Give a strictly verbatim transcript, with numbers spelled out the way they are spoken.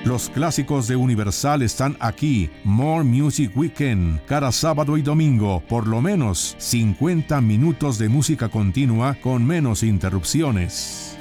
Los clásicos de Universal están aquí. More Music Weekend. Cada sábado y domingo, por lo menos cincuenta minutos de música continua con menos interrupciones.